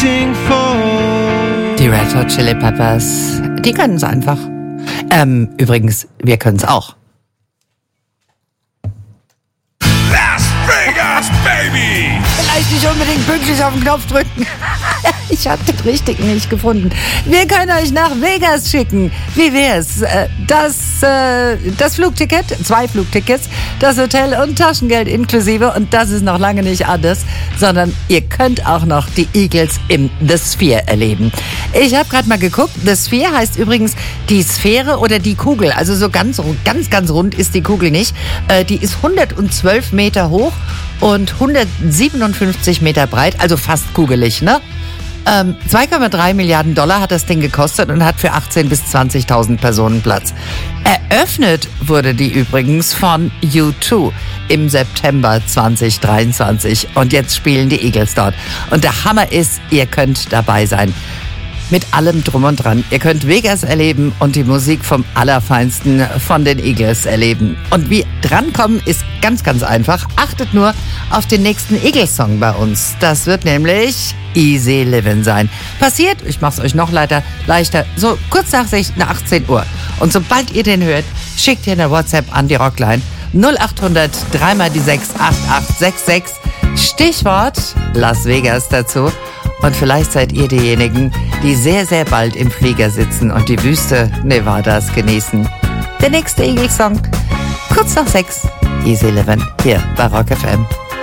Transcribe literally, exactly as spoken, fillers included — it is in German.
waiting for. Die Red Hot Chili Peppers, die können es einfach. Ähm, übrigens, wir können es auch. Las Vegas, baby! Vielleicht nicht unbedingt pünktlich auf den Knopf drücken. Ich habe den richtigen nicht gefunden. Wir können euch nach Vegas schicken. Wie wär's? Das, äh, das Flugticket, zwei Flugtickets, das Hotel und Taschengeld inklusive. Und das ist noch lange nicht alles, sondern ihr könnt auch noch die Eagles im The Sphere erleben. Ich habe gerade mal geguckt. The Sphere heißt übrigens die Sphäre oder die Kugel. Also so ganz, ganz, ganz rund ist die Kugel nicht. Äh, die ist hundertzwölf Meter hoch und hundertsiebenundfünfzig Meter breit, also fast kugelig, ne? Ähm, zwei Komma drei Milliarden Dollar hat das Ding gekostet und hat für achtzehntausend bis zwanzigtausend Personen Platz. Eröffnet wurde die übrigens von U zwei im September zwanzig dreiundzwanzig. Und jetzt spielen die Eagles dort. Und der Hammer ist, ihr könnt dabei sein. Mit allem drum und dran. Ihr könnt Vegas erleben und die Musik vom Allerfeinsten von den Eagles erleben. Und wie drankommen ist ganz, ganz einfach. Achtet nur auf den nächsten Eagles-Song bei uns. Das wird nämlich Easy Livin' sein. Passiert, ich mach's euch noch leichter, leichter, so kurz nach achtzehn Uhr. Und sobald ihr den hört, schickt ihr eine WhatsApp an die Rockline null acht hundert drei mal die sechs acht acht sechs sechs. Stichwort Las Vegas dazu. Und vielleicht seid ihr diejenigen, die sehr, sehr bald im Flieger sitzen und die Wüste Nevadas genießen. Der nächste Eagles-Song, kurz nach sechs, Easy Livin', hier bei Rock F M.